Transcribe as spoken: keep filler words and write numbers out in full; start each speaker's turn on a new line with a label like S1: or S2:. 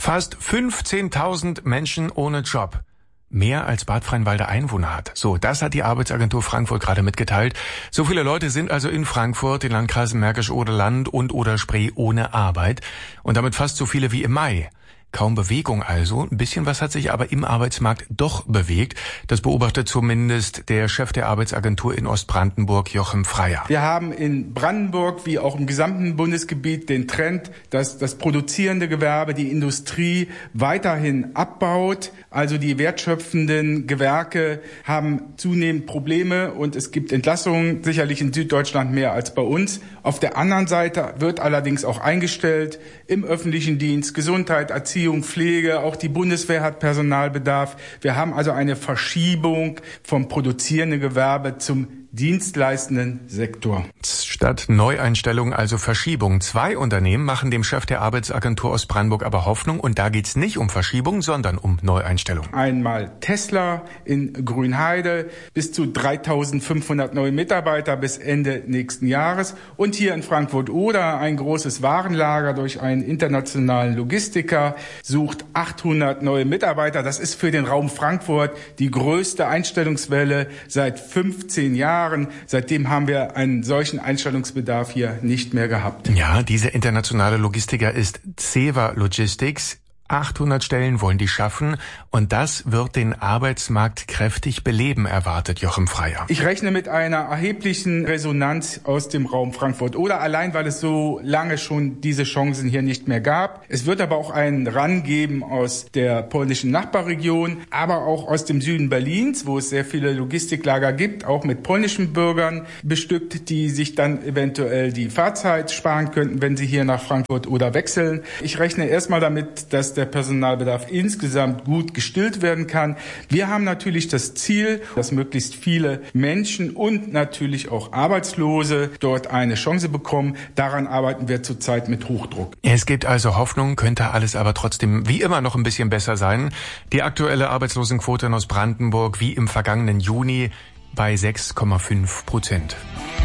S1: Fast fünfzehntausend Menschen ohne Job. Mehr als Bad Freienwalde Einwohner hat. So, das hat die Arbeitsagentur Frankfurt gerade mitgeteilt. So viele Leute sind also in Frankfurt, den Landkreisen Märkisch-Oder-Land und Oder-Spree ohne Arbeit. Und damit fast so viele wie im Mai. Kaum Bewegung also. Ein bisschen was hat sich aber im Arbeitsmarkt doch bewegt. Das beobachtet zumindest der Chef der Arbeitsagentur in Ostbrandenburg, Jochen Freier.
S2: Wir haben in Brandenburg wie auch im gesamten Bundesgebiet den Trend, dass das produzierende Gewerbe, die Industrie weiterhin abbaut. Also die wertschöpfenden Gewerke haben zunehmend Probleme und es gibt Entlassungen, sicherlich in Süddeutschland mehr als bei uns. Auf der anderen Seite wird allerdings auch eingestellt im öffentlichen Dienst, Gesundheit, Erziehung, Pflege, auch die Bundeswehr hat Personalbedarf. Wir haben also eine Verschiebung vom produzierenden Gewerbe zum dienstleistenden Sektor.
S1: Statt Neueinstellung also Verschiebung. Zwei Unternehmen machen dem Chef der Arbeitsagentur Ostbrandenburg aber Hoffnung und da geht's nicht um Verschiebung, sondern um Neueinstellung.
S2: Einmal Tesla in Grünheide, bis zu dreitausendfünfhundert neue Mitarbeiter bis Ende nächsten Jahres und hier in Frankfurt-Oder ein großes Warenlager durch einen internationalen Logistiker sucht achthundert neue Mitarbeiter. Das ist für den Raum Frankfurt die größte Einstellungswelle seit fünfzehn Jahren. Seitdem haben wir einen solchen Einstellungsbedarf hier nicht mehr gehabt.
S1: Ja, dieser internationale Logistiker ist Ceva Logistics. achthundert Stellen wollen die schaffen und das wird den Arbeitsmarkt kräftig beleben, erwartet Jochen Freier.
S2: Ich rechne mit einer erheblichen Resonanz aus dem Raum Frankfurt oder allein, weil es so lange schon diese Chancen hier nicht mehr gab. Es wird aber auch einen Run geben aus der polnischen Nachbarregion, aber auch aus dem Süden Berlins, wo es sehr viele Logistiklager gibt, auch mit polnischen Bürgern bestückt, die sich dann eventuell die Fahrzeit sparen könnten, wenn sie hier nach Frankfurt oder wechseln. Ich rechne erstmal damit, dass der der Personalbedarf insgesamt gut gestillt werden kann. Wir haben natürlich das Ziel, dass möglichst viele Menschen und natürlich auch Arbeitslose dort eine Chance bekommen. Daran arbeiten wir zurzeit mit Hochdruck.
S1: Es gibt also Hoffnung, könnte alles aber trotzdem wie immer noch ein bisschen besser sein. Die aktuelle Arbeitslosenquote in Ostbrandenburg wie im vergangenen Juni bei sechs Komma fünf Prozent.